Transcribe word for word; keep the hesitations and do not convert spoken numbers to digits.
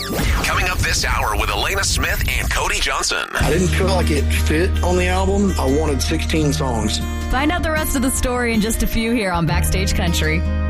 Coming up this hour with Elena Smith and Cody Johnson. I didn't feel like it fit on the album. I wanted sixteen songs. Find out the rest of the story in just a few here on Backstage Country.